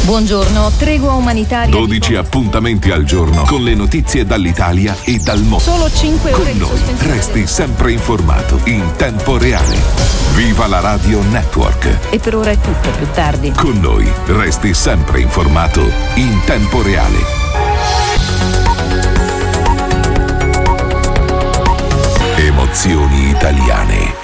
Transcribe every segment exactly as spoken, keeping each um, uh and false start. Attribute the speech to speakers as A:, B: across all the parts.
A: Buongiorno, tregua umanitaria.
B: dodici appuntamenti al giorno con le notizie dall'Italia e dal mondo.
A: Solo cinque ore
B: con
A: di
B: noi
A: sospensione.
B: resti sempre informato in tempo reale. Viva la Radio Network.
A: E per ora è tutto, più tardi.
B: Con noi resti sempre informato in tempo reale. Emozioni italiane.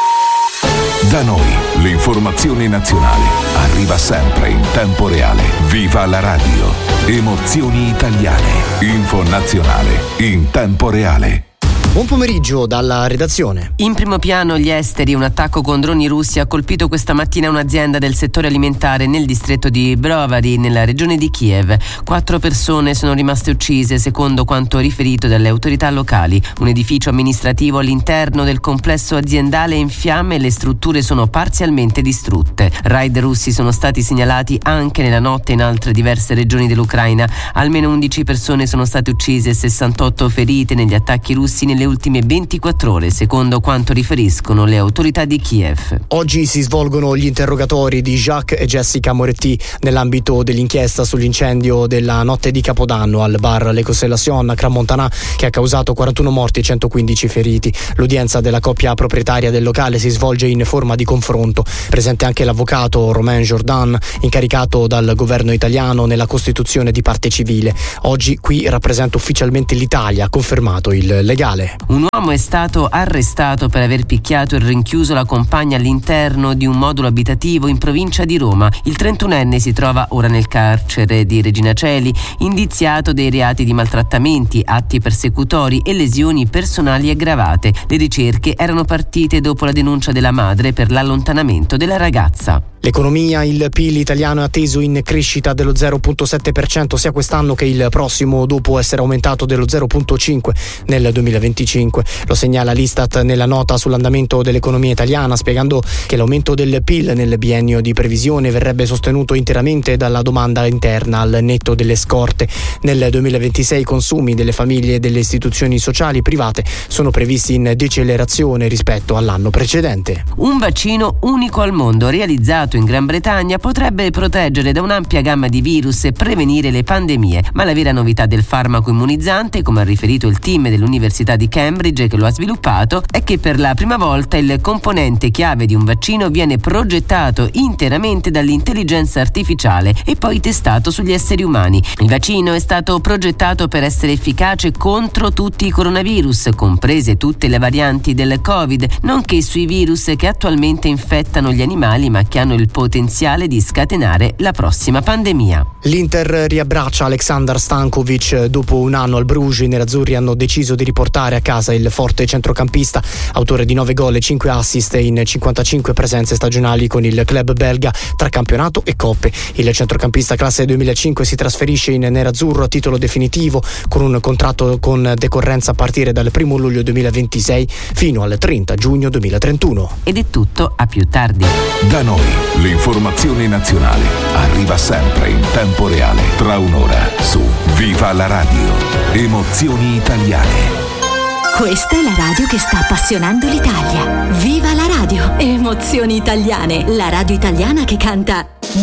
B: Da noi l'informazione nazionale arriva sempre in tempo reale. Viva la radio. Emozioni italiane. Info nazionale in tempo reale.
C: Buon pomeriggio dalla redazione.
D: In primo piano gli esteri. Un attacco con droni russi ha colpito questa mattina un'azienda del settore alimentare nel distretto di Brovary, nella regione di Kiev. Quattro persone sono rimaste uccise, secondo quanto riferito dalle autorità locali. Un edificio amministrativo all'interno del complesso aziendale è in fiamme e le strutture sono parzialmente distrutte. Raid russi sono stati segnalati anche nella notte in altre diverse regioni dell'Ucraina. Almeno undici persone sono state uccise e sessantotto ferite negli attacchi russi nelle ultime ventiquattro ore, secondo quanto riferiscono le autorità di Kiev.
C: Oggi si svolgono gli interrogatori di Jacques e Jessica Moretti nell'ambito dell'inchiesta sull'incendio della notte di Capodanno al bar Le Constellation a Crans-Montana, che ha causato quarantuno morti e centoquindici feriti. L'udienza della coppia proprietaria del locale si svolge in forma di confronto. Presente anche l'avvocato Romain Jordan, incaricato dal governo italiano nella costituzione di parte civile. Oggi qui rappresenta ufficialmente l'Italia, ha confermato il legale.
D: Un uomo è stato arrestato per aver picchiato e rinchiuso la compagna all'interno di un modulo abitativo in provincia di Roma. Il trentunenne si trova ora nel carcere di Regina Coeli, indiziato dei reati di maltrattamenti, atti persecutori e lesioni personali aggravate. Le ricerche erano partite dopo la denuncia della madre per l'allontanamento della ragazza.
C: L'economia, il P I L italiano è atteso in crescita dello zero virgola sette per cento sia quest'anno che il prossimo, dopo essere aumentato dello zero virgola cinque per cento nel duemilaventicinque. Lo segnala l'Istat nella nota sull'andamento dell'economia italiana, spiegando che l'aumento del P I L nel biennio di previsione verrebbe sostenuto interamente dalla domanda interna al netto delle scorte. Nel duemilaventisei i consumi delle famiglie e delle istituzioni sociali private sono previsti in decelerazione rispetto all'anno precedente.
D: Un vaccino unico al mondo realizzato in Gran Bretagna potrebbe proteggere da un'ampia gamma di virus e prevenire le pandemie, ma la vera novità del farmaco immunizzante, come ha riferito il team dell'Università di Cambridge che lo ha sviluppato, è che per la prima volta il componente chiave di un vaccino viene progettato interamente dall'intelligenza artificiale e poi testato sugli esseri umani. Il vaccino è stato progettato per essere efficace contro tutti i coronavirus, comprese tutte le varianti del Covid, nonché sui virus che attualmente infettano gli animali ma che hanno il potenziale di scatenare la prossima pandemia.
C: L'Inter riabbraccia Aleksandar Stankovic. Dopo un anno al Bruges, i nerazzurri hanno deciso di riportare a casa il forte centrocampista, autore di nove gol e cinque assist in cinquantacinque presenze stagionali con il club belga tra campionato e coppe. Il centrocampista classe duemilacinque si trasferisce in nerazzurro a titolo definitivo con un contratto con decorrenza a partire dal primo luglio duemilaventisei fino al trenta giugno duemilatrentuno.
D: Ed è tutto, a più tardi.
B: Da noi l'informazione nazionale arriva sempre in tempo reale. Tra un'ora su Viva la Radio. Emozioni italiane.
E: Questa è la radio che sta appassionando l'Italia. Viva la radio! Emozioni italiane. La radio italiana che canta